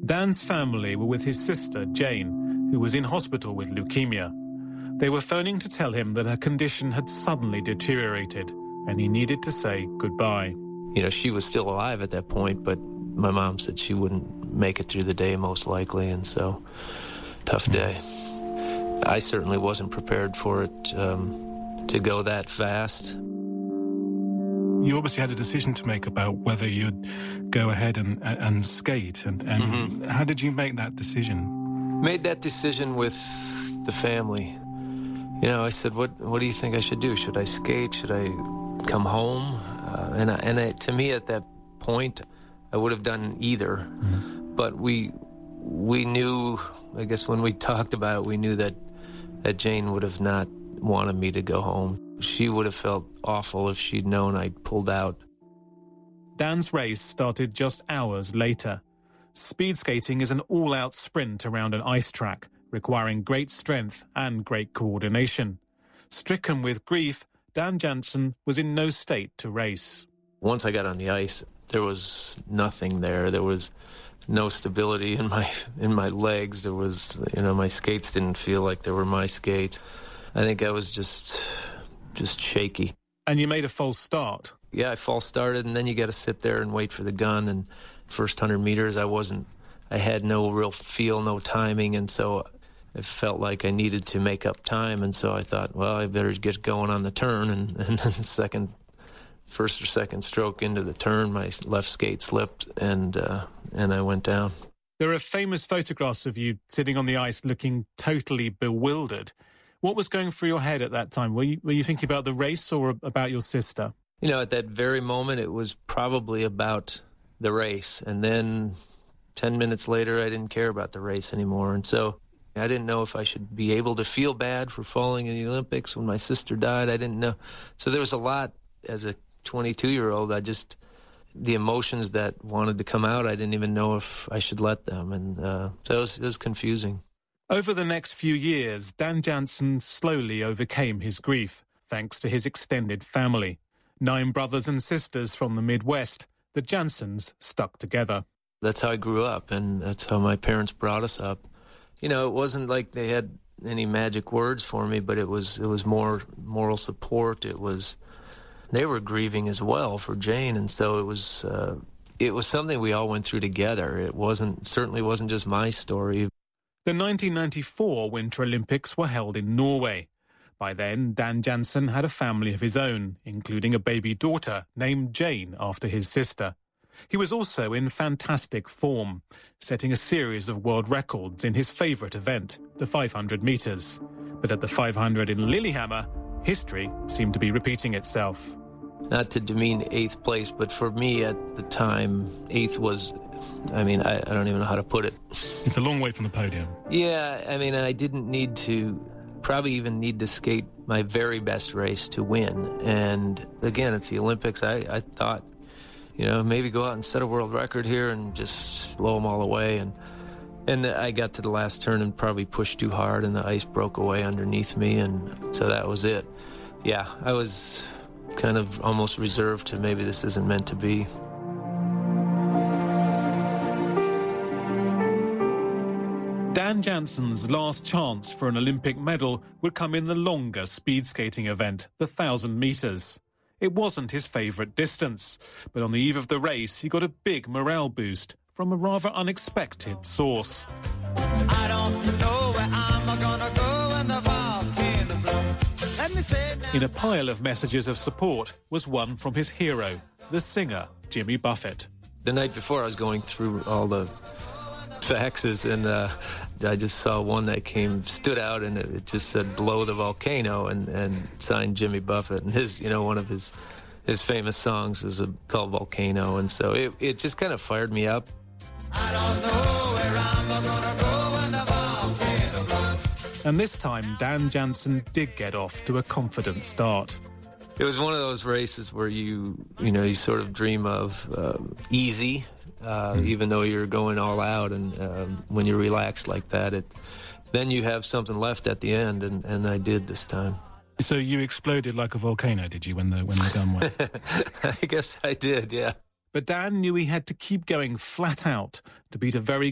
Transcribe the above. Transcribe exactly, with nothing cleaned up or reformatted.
Dan's family were with his sister, Jane, who was in hospital with leukemia. They were phoning to tell him that her condition had suddenly deteriorated and he needed to say goodbye. You know, she was still alive at that point, but my mom said she wouldn't make it through the day most likely, and so, tough day. I certainly wasn't prepared for it um, to go that fast. You obviously had a decision to make about whether you'd go ahead and, and skate. And, and mm-hmm. How did you make that decision? Made that decision with the family. You know, I said, what What do you think I should do? Should I skate? Should I come home? Uh, and I, and I, to me, at that point, I would have done either. Mm-hmm. But we we knew, I guess when we talked about it, we knew that, that Jane would have not wanted me to go home. She would have felt awful if she'd known I'd pulled out. Dan's race started just hours later. Speed skating is an all-out sprint around an ice track, requiring great strength and great coordination. Stricken with grief, Dan Jansen was in no state to race. Once I got on the ice, there was nothing there. There was no stability in my in my legs. There was, you know, my skates didn't feel like they were my skates. I think I was just... just shaky. And you made a false start. Yeah, I false started, and then you got to sit there and wait for the gun. And first hundred meters, I wasn't, I had no real feel, no timing, and so it felt like I needed to make up time. And so I thought, well, I better get going on the turn. And, and then the second, first or second stroke into the turn, my left skate slipped, and uh, and I went down. There are famous photographs of you sitting on the ice looking totally bewildered. What was going through your head at that time? Were you, were you thinking about the race or about your sister? You know, at that very moment, it was probably about the race. And then ten minutes later, I didn't care about the race anymore. And so I didn't know if I should be able to feel bad for falling in the Olympics when my sister died. I didn't know. So there was a lot as a twenty-two-year-old. I just, the emotions that wanted to come out, I didn't even know if I should let them. And uh, so it was, it was confusing. Over the next few years, Dan Jansen slowly overcame his grief, thanks to his extended family. Nine brothers and sisters from the Midwest, the Jansens stuck together. That's how I grew up, and that's how my parents brought us up. You know, it wasn't like they had any magic words for me, but it was it was more moral support. It was, they were grieving as well for Jane, and so it was uh, it was something we all went through together. It wasn't certainly wasn't just my story. The nineteen ninety-four Winter Olympics were held in Norway. By then, Dan Jansen had a family of his own, including a baby daughter named Jane after his sister. He was also in fantastic form, setting a series of world records in his favourite event, the five hundred metres. But at the five hundred in Lillehammer, history seemed to be repeating itself. Not to demean eighth place, but for me at the time, eighth was... I mean, I, I don't even know how to put it. It's a long way from the podium. Yeah, I mean, I didn't need to, probably even need to skate my very best race to win. And again, it's the Olympics. I, I thought, you know, maybe go out and set a world record here and just blow them all away. And and I got to the last turn and probably pushed too hard, and the ice broke away underneath me, and so that was it. Yeah, I was kind of almost reserved to maybe this isn't meant to be. Dan Jansen's last chance for an Olympic medal would come in the longer speed skating event, the thousand metres. It wasn't his favourite distance, but on the eve of the race, he got a big morale boost from a rather unexpected source. I don't know where I'm gonna go when the volcano blows. Let me say now. In a pile of messages of support was one from his hero, the singer Jimmy Buffett. The night before, I was going through all the faxes, and uh, I just saw one that came, stood out, and it, it just said "Blow the Volcano" and, and signed Jimmy Buffett. And his, you know, one of his his famous songs is a, called "Volcano," and so it it just kind of fired me up. I don't know where I'm gonna go when the volcano blows. And this time, Dan Jansen did get off to a confident start. It was one of those races where you, you know, you sort of dream of uh, easy. Uh, mm. Even though you're going all out, and um, when you're relaxed like that, it then you have something left at the end, and, and I did this time. So you exploded like a volcano, did you, when the when the gun went? I guess I did, yeah. But Dan knew he had to keep going flat out to beat a very